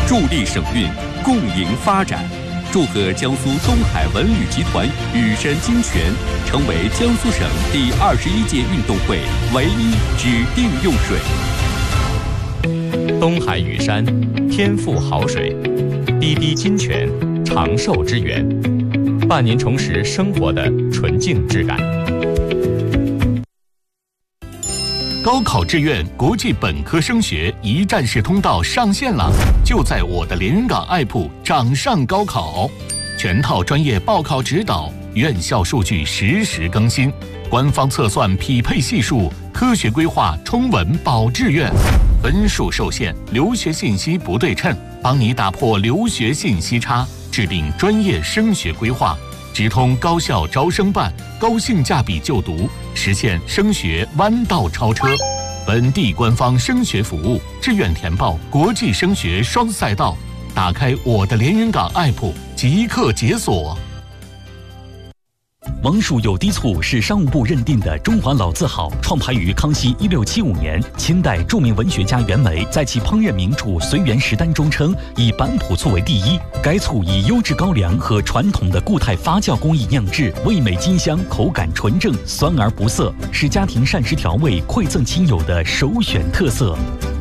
助力省运，共赢发展。祝贺江苏东海文旅集团羽山金泉成为江苏省第21届运动会唯一指定用水。 东海羽山，天赋好水，滴滴金泉，长寿之源，伴您重拾生活的纯净质感。 高考志愿国际本科升学一站式通道上线了，就在我的连云港 APP 掌上高考，全套专业报考指导，院校数据实时更新，官方测算匹配系数，科学规划冲稳保志愿，分数受限，留学信息不对称，帮你打破留学信息差，制定专业升学规划，直通高校招生办，高性价比就读，实现升学弯道超车。本地官方升学服务，志愿填报，国际升学双赛道。打开我的连云港 APP， 即刻解锁。 王蜀有机醋是商务部认定的中华老字号，创排于康熙1675年。清代著名文学家袁枚在其烹饪名著《随园食单》中称，以板浦醋为第一。该醋以优质高粱和传统的固态发酵工艺酿制，味美津香，口感纯正，酸而不涩，是家庭膳食调味馈赠亲友的首选特色。